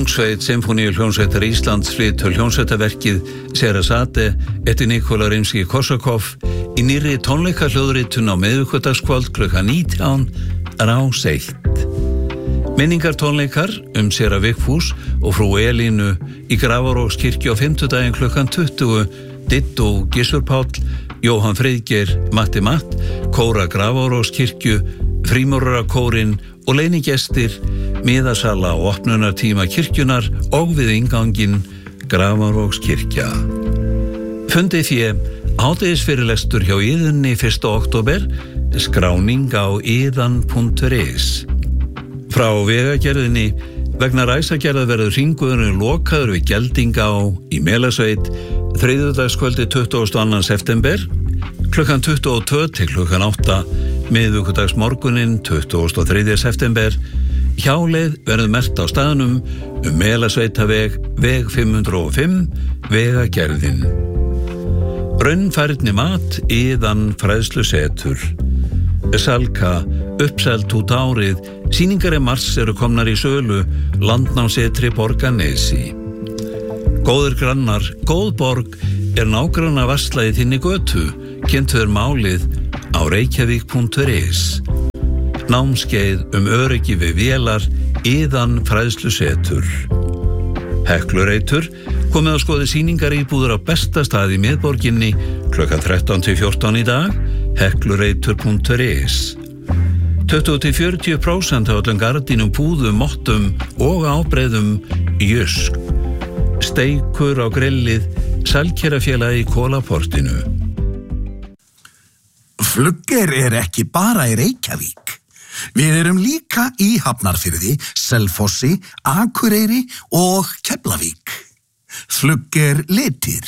Hljómsveit Sinfóníuhljómsveitar Íslands flytur hljómsveitaverkið Sherazade eftir Nikola Rimski-Korsakov í nýrri tónleikahljóðritun á miðvikudagskvöld klukkan 19 Rás 1. Minningartónleikar Séra Vigfús og frú Elínu í Grafarvogskirkju á fimmtudaginn klukkan 20, Dittó Gissur Páll, Jóhann Friðgeir, Matti Matt, Kóra Grafarvogskirkju, Frímúrarakórinn og leynigestir, miðasala og opnunartíma kirkjunar og við innganginn Grafarvogskirkja. Fundið fé hádegisfyrirlestur hjá Iðunni 1. október, skráning á iðan.is. Frá Vegagerðinni vegna ræsagerðar verður hringvegurinn lokaður við Geldingá í Melasveit þriðjudagskvöldi 22. september klukkan 22 til klukkan 8, miðvikudagsmorguninn 23. september. Hjáleið verður merkt á staðnum Melasveitaveg, veg 505, Vegagerðin. Raunfærni mat, Iðan fræðslusetur. Salka, uppselt út árið, sýningar mars eru komnar í sölu, Landnámssetri Borgarnesi. Góðir grannar, góð borg er nágranna varsla í þinni götu, kynntur málið á reykjavík.is. Námskeið öryggi við vélar, Iðan fræðslusetur. Heklureitur, komið að skoði sýningar íbúður á besta stað í miðborginni klukkan 13-14 í dag, heklureitur.is. 20-40% af öllum gardínum, púðum, mottum og ábreiðum Jysk. Steikur á grillið, Sælkerafélagi í Kólaportinu. Flugger er ekki bara í Reykjavík. Við erum líka í Hafnarfirði, Selfossi, Akureyri og Keflavík. Flugger litir.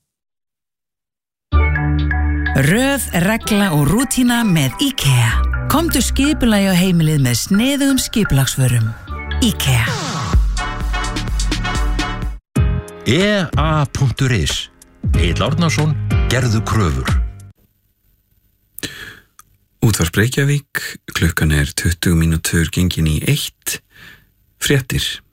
Röð, regla og rútína með IKEA. Komdu skipulagi á heimilið með sniðugum skipulagsvörum. IKEA. EA.is. Egill Árnason, gerðu kröfur. Útvarp Reykjavík, klukkan er 20 mínútur gengin í 1. Fréttir.